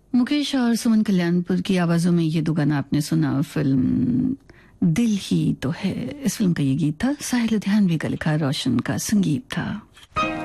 मुकेश और सुमन कल्याणपुर की आवाजों में ये दो गाना आपने सुना। फिल्म दिल ही तो है, इस फिल्म का ये गीत था। साहिल लुधियानवी का लिखा, रोशन का संगीत था।